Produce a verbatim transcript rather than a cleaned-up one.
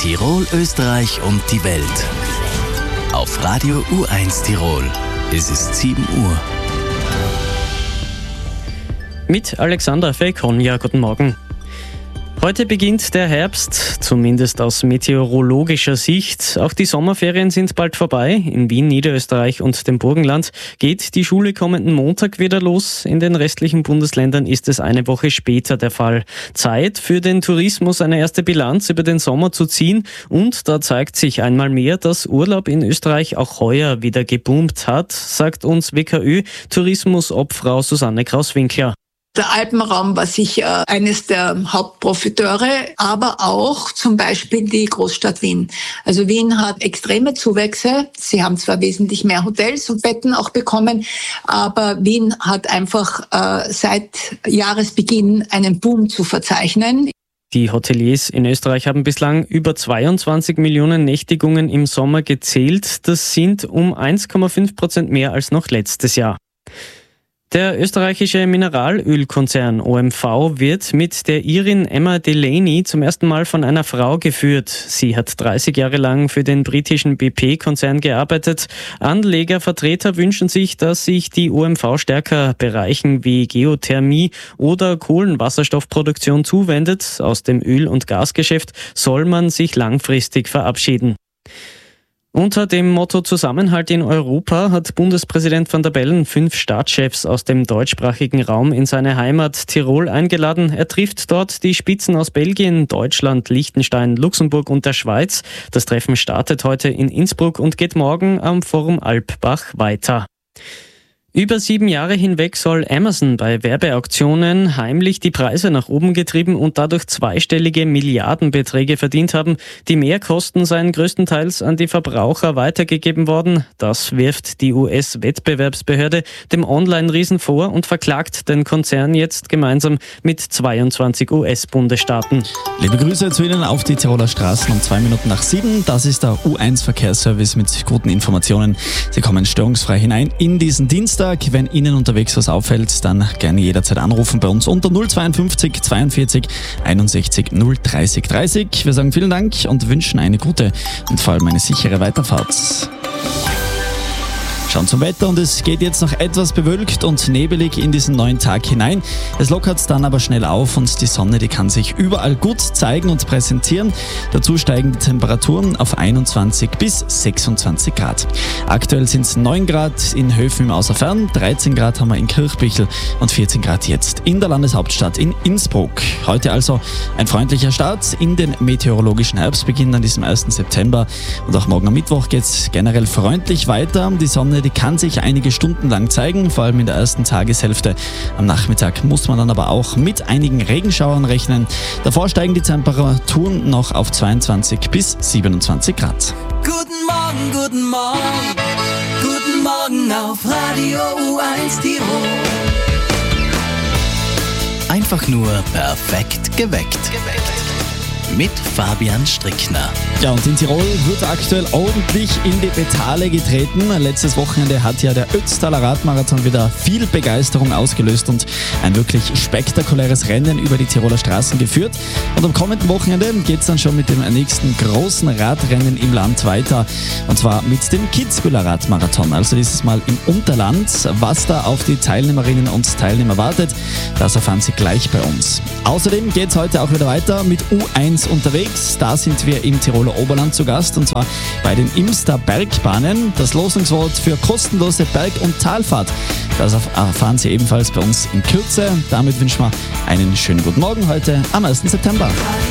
Tirol, Österreich und die Welt. Auf Radio U eins Tirol. Es ist sieben Uhr. Mit Alexander Feikon, guten Morgen. Heute beginnt der Herbst, zumindest aus meteorologischer Sicht. Auch die Sommerferien sind bald vorbei. In Wien, Niederösterreich und dem Burgenland geht die Schule kommenden Montag wieder los. In den restlichen Bundesländern ist es eine Woche später der Fall. Zeit für den Tourismus, eine erste Bilanz über den Sommer zu ziehen. Und da zeigt sich einmal mehr, dass Urlaub in Österreich auch heuer wieder geboomt hat, sagt uns W K Ö-Tourismusobfrau Susanne Kraus-Winkler. Der Alpenraum war sicher eines der Hauptprofiteure, aber auch zum Beispiel die Großstadt Wien. Also Wien hat extreme Zuwächse. Sie haben zwar wesentlich mehr Hotels und Betten auch bekommen, aber Wien hat einfach äh, seit Jahresbeginn einen Boom zu verzeichnen. Die Hoteliers in Österreich haben bislang über zweiundzwanzig Millionen Nächtigungen im Sommer gezählt. Das sind um eins Komma fünf Prozent mehr als noch letztes Jahr. Der österreichische Mineralölkonzern O M V wird mit der Irin Emma Delaney zum ersten Mal von einer Frau geführt. Sie hat dreißig Jahre lang für den britischen B P-Konzern gearbeitet. Anlegervertreter wünschen sich, dass sich die O M V stärker Bereichen wie Geothermie oder Kohlenwasserstoffproduktion zuwendet. Aus dem Öl- und Gasgeschäft soll man sich langfristig verabschieden. Unter dem Motto Zusammenhalt in Europa hat Bundespräsident Van der Bellen fünf Staatschefs aus dem deutschsprachigen Raum in seine Heimat Tirol eingeladen. Er trifft dort die Spitzen aus Belgien, Deutschland, Liechtenstein, Luxemburg und der Schweiz. Das Treffen startet heute in Innsbruck und geht morgen am Forum Alpbach weiter. Über sieben Jahre hinweg soll Amazon bei Werbeauktionen heimlich die Preise nach oben getrieben und dadurch zweistellige Milliardenbeträge verdient haben. Die Mehrkosten seien größtenteils an die Verbraucher weitergegeben worden. Das wirft die U S-Wettbewerbsbehörde dem Online-Riesen vor und verklagt den Konzern jetzt gemeinsam mit zweiundzwanzig U S-Bundesstaaten. Liebe Grüße zu Ihnen auf die Tiroler Straßen um zwei Minuten nach sieben. Das ist der U eins Verkehrsservice mit guten Informationen. Sie kommen störungsfrei hinein in diesen Dienstag. Wenn Ihnen unterwegs was auffällt, dann gerne jederzeit anrufen bei uns unter null zweiundfünfzig zweiundvierzig einundsechzig null dreißig dreißig. Wir sagen vielen Dank und wünschen eine gute und vor allem eine sichere Weiterfahrt. Schauen zum Wetter und es geht jetzt noch etwas bewölkt und nebelig in diesen neuen Tag hinein. Es lockert dann aber schnell auf und die Sonne, die kann sich überall gut zeigen und präsentieren. Dazu steigen die Temperaturen auf einundzwanzig bis sechsundzwanzig Grad. Aktuell sind es neun Grad in Höfen im Außerfern, dreizehn Grad haben wir in Kirchbichel und vierzehn Grad jetzt in der Landeshauptstadt in Innsbruck. Heute also ein freundlicher Start in den meteorologischen Herbstbeginn an diesem ersten September und auch morgen am Mittwoch geht es generell freundlich weiter. Die Sonne, die kann sich einige Stunden lang zeigen, vor allem in der ersten Tageshälfte. Am Nachmittag muss man dann aber auch mit einigen Regenschauern rechnen. Davor steigen die Temperaturen noch auf zweiundzwanzig bis siebenundzwanzig Grad. Guten Morgen, guten Morgen, guten Morgen auf Radio U eins Tirol. Einfach nur perfekt geweckt. Mit Fabian Strickner. Ja, und in Tirol wird aktuell ordentlich in die Pedale getreten. Letztes Wochenende hat ja der Ötztaler Radmarathon wieder viel Begeisterung ausgelöst und ein wirklich spektakuläres Rennen über die Tiroler Straßen geführt. Und am kommenden Wochenende geht es dann schon mit dem nächsten großen Radrennen im Land weiter. Und zwar mit dem Kitzbüheler Radmarathon. Also dieses Mal im Unterland. Was da auf die Teilnehmerinnen und Teilnehmer wartet, das erfahren Sie gleich bei uns. Außerdem geht es heute auch wieder weiter mit U eins unterwegs. Da sind wir im Tiroler Oberland zu Gast und zwar bei den Imster Bergbahnen. Das Losungswort für kostenlose Berg- und Talfahrt, das erfahren Sie ebenfalls bei uns in Kürze. Damit wünschen wir einen schönen guten Morgen heute am ersten September.